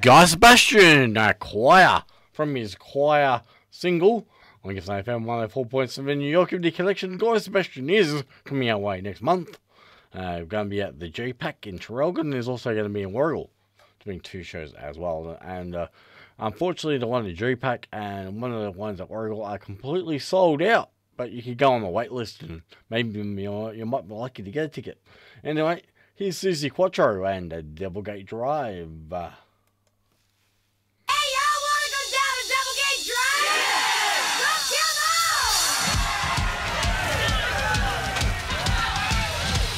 Guy Sebastian, Choir, from his Choir single on Gift FM 104.7 New York Community Collection. Guy Sebastian is coming our way next month. We're going to be at the J-Pack in Traralgon. There's also going to be in Warragul, doing 2 shows as well. And unfortunately, the one at J-Pack and one of the ones at Warragul are completely sold out. But you can go on the wait list and maybe you might be lucky to get a ticket. Anyway, here's Suzi Quatro and Devilgate Drive.